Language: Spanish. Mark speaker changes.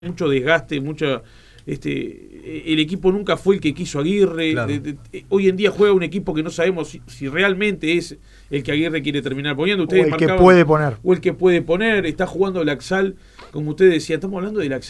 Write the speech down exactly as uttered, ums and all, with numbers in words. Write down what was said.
Speaker 1: mucho desgaste, mucho este el equipo nunca fue el que quiso Aguirre.
Speaker 2: Claro.
Speaker 1: de, de, de, hoy en día juega un equipo que no sabemos si, si realmente es el que Aguirre quiere terminar poniendo. Ustedes
Speaker 3: o el
Speaker 1: marcaban,
Speaker 3: que puede poner.
Speaker 1: O el que puede poner, está jugando Laxal, como ustedes decían, estamos hablando de Laxal.